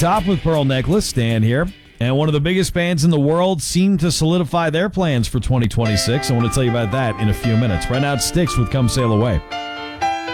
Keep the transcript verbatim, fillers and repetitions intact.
Top with Pearl Necklace, Stan here. And one of the biggest bands in the world seem to solidify their plans for twenty twenty-six. I want to tell you about that in a few minutes. Right now, it's Styx with Come Sail Away.